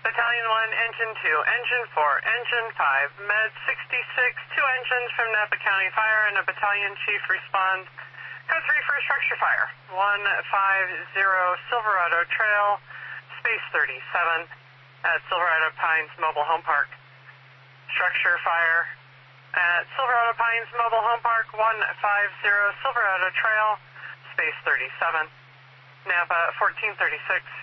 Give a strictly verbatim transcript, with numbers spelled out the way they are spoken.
Battalion one, Engine two, Engine four, Engine five, Med sixty-six, two engines from Napa County Fire, and a battalion chief respond. Code three for a structure fire. one five zero Silverado Trail, space thirty-seven, at Silverado Pines Mobile Home Park. Structure fire at Silverado Pines Mobile Home Park, one five zero Silverado Trail, space thirty-seven, Napa fourteen thirty-six.